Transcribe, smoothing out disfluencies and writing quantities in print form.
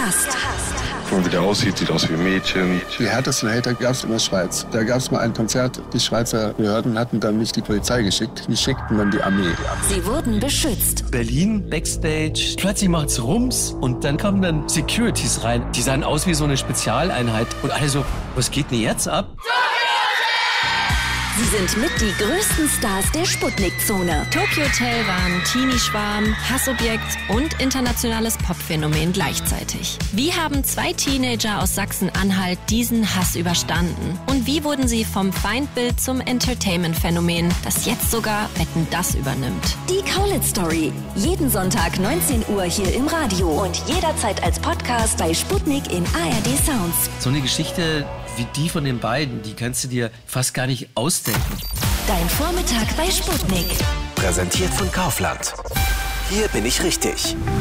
hasst. Guck mal, wie der aussieht, sieht aus wie ein Mädchen. Die härtesten Hater gab es in der Schweiz. Da gab es mal ein Konzert, die Schweizer Behörden hatten dann nicht die Polizei geschickt, die schickten dann die Armee. Sie wurden beschützt. Berlin, Backstage, plötzlich macht's Rums und dann kamen dann Securities rein. Die sahen aus wie so eine Spezialeinheit und alle so, was geht denn jetzt ab? Sie sind mit die größten Stars der Sputnik-Zone. Tokyo Hotel waren Teenie-Schwarm, Hassobjekt und internationales Popphänomen gleichzeitig. Wie haben 2 Teenager aus Sachsen-Anhalt diesen Hass überstanden? Und wie wurden sie vom Feindbild zum Entertainment-Phänomen, das jetzt sogar Wetten, das übernimmt? Die Kaulitz-Story. Jeden Sonntag 19 Uhr hier im Radio und jederzeit als Podcast bei Sputnik in ARD Sounds. So eine Geschichte wie die von den beiden, die kannst du dir fast gar nicht ausdenken. Dein Vormittag bei Sputnik. Präsentiert von Kaufland. Hier bin ich richtig.